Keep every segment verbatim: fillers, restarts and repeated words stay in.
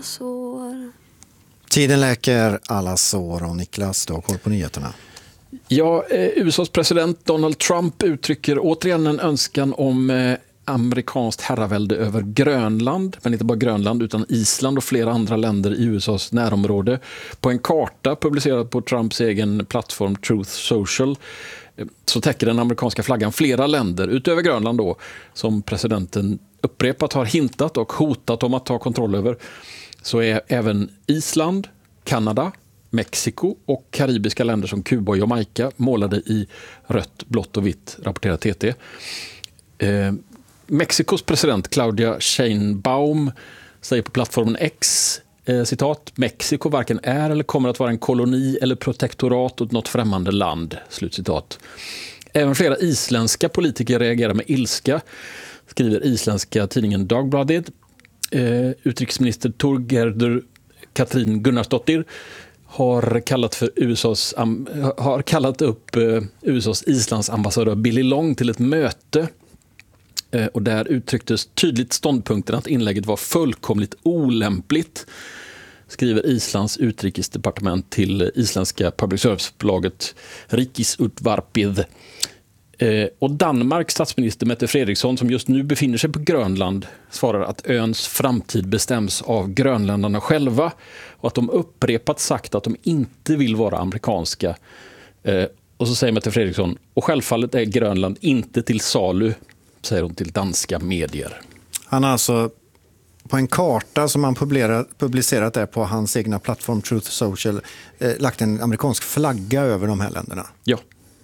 Sår. Tiden läker alla sår och Niklas, då koll på nyheterna. Ja, eh, U S A:s president Donald Trump uttrycker återigen en önskan om eh, amerikanskt herravälde över Grönland, men inte bara Grönland utan Island och flera andra länder i U S A:s närområde. På en karta publicerad på Trumps egen plattform Truth Social eh, så täcker den amerikanska flaggan flera länder utöver Grönland då, som presidenten upprepat har hintat och hotat om att ta kontroll över. Så är även Island, Kanada, Mexiko och karibiska länder som Kuba och Jamaica målade i rött, blått och vitt, rapporterar T T. Eh, Mexikos president Claudia Sheinbaum säger på plattformen X, eh, citat, Mexiko varken är eller kommer att vara en koloni eller protektorat åt något främmande land, slutcitat. Även flera isländska politiker reagerar med ilska, skriver isländska tidningen Dagbladet. Eh, utrikesminister Thorgerður Katrín Gunnarsdóttir har kallat för U S A:s har kallat upp eh, U S A:s Islands ambassadör Billy Long till ett möte eh, och där uttrycktes tydligt ståndpunkten att inlägget var fullkomligt olämpligt, skriver Islands utrikesdepartement till isländska public service-bolaget Ríkisútvarpið. Eh, och Danmarks statsminister Mette Frederiksen, som just nu befinner sig på Grönland, svarar att öns framtid bestäms av grönländarna själva och att de upprepat sagt att de inte vill vara amerikanska. Eh, och så säger Mette Frederiksen, och självfallet är Grönland inte till salu, säger hon till danska medier. Han har alltså på en karta som han publicerat, publicerat där på hans egna plattform Truth Social eh, lagt en amerikansk flagga över de här länderna. Ja.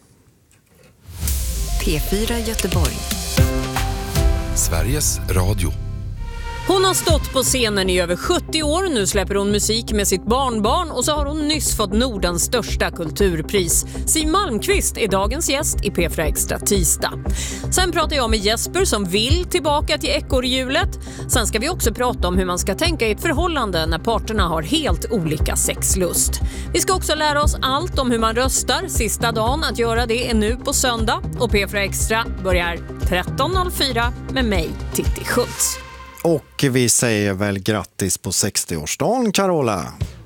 P fyra Göteborg. Sveriges Radio. Hon har stått på scenen i över sjuttio år. Nu släpper hon musik med sitt barnbarn och så har hon nyss fått Nordens största kulturpris. Siw Malmkvist är dagens gäst i P fyra Extra tisdag. Sen pratar jag med Jesper som vill tillbaka till ekorrhjulet. Sen ska vi också prata om hur man ska tänka i ett förhållande när parterna har helt olika sexlust. Vi ska också lära oss allt om hur man röstar. Sista dagen att göra det är nu på söndag. Och P fyra Extra börjar tretton noll fyra med mig, Titti Schultz. Och vi säger väl grattis på sextioårsdagen, Carola.